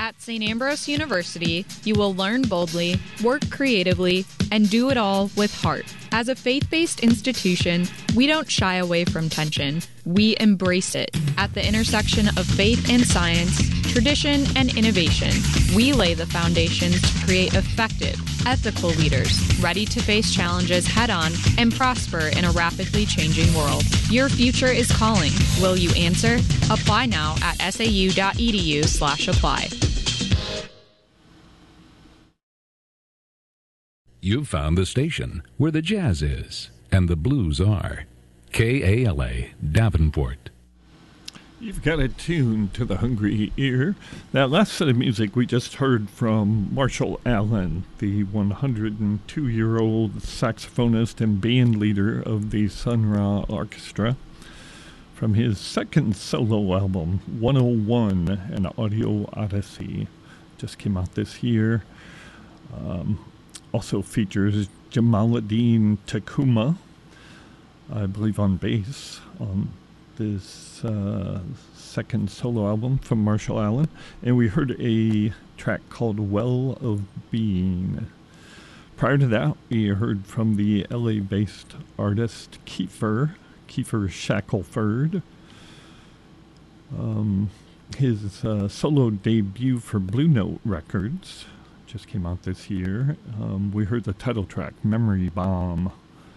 At St. Ambrose University, you will learn boldly, work creatively, and do it all with heart. As a faith-based institution, we don't shy away from tension. We embrace it. At the intersection of faith and science, tradition and innovation, we lay the foundations to create effective, ethical leaders, ready to face challenges head-on and prosper in a rapidly changing world. Your future is calling. Will you answer? Apply now at sau.edu/apply. You've found the station where the jazz is and the blues are. KALA, Davenport. You've got it tuned to the hungry ear. That last set of music we just heard from Marshall Allen, the 102-year-old saxophonist and band leader of the Sun Ra Orchestra, from his second solo album, 101, an Audio Odyssey. Just came out this year. Also features Jamaluddin Takuma, I believe, on bass on this second solo album from Marshall Allen. And we heard a track called Well of Being. Prior to that, we heard from the LA-based artist Kiefer Shackelford. His solo debut for Blue Note Records just came out this year. We heard the title track, Memory Bomb.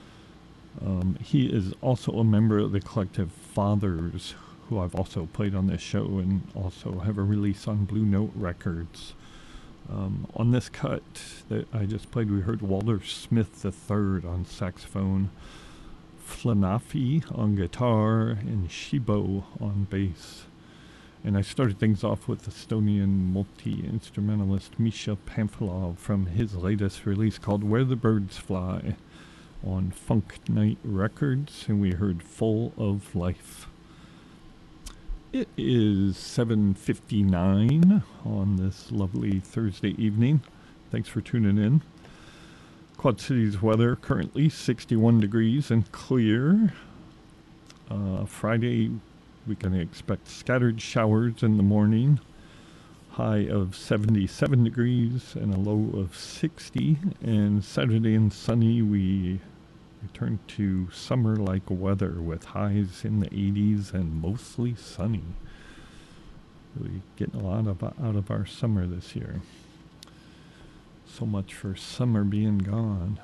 He is also a member of the collective Fathers, who I've also played on this show and also have a release on Blue Note Records. On this cut that I just played, we heard Walter Smith III on saxophone, Flanafi on guitar, and Shibo on bass. And I started things off with Estonian multi-instrumentalist Misha Pamphilov from his latest release called Where the Birds Fly on Funk Night Records, and we heard Full of Life. It is 7:59 on this lovely Thursday evening. Thanks for tuning in. Quad Cities weather currently 61 degrees and clear. Friday, we can expect scattered showers in the morning. High of 77 degrees and a low of 60. And Saturday and sunny, we return to summer-like weather with highs in the 80s and mostly sunny. Really getting a lot out of our summer this year. So much for summer being gone.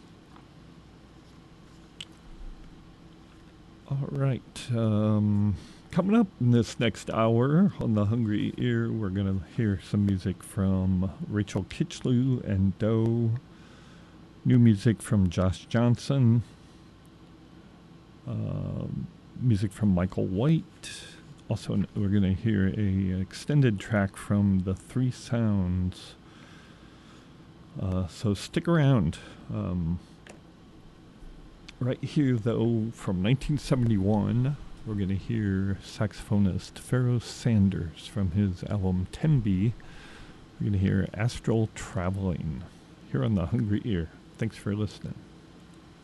All right. Coming up in this next hour on the Hungry Ear, we're going to hear some music from Rachel Kitchlew and Doe. New music from Josh Johnson. Music from Michael White. Also, we're going to hear a extended track from The Three Sounds. So stick around. Right here, though, from 1971, we're going to hear saxophonist Pharoah Sanders from his album Tembe. We're going to hear Astral Traveling here on the Hungry Ear. Thanks for listening.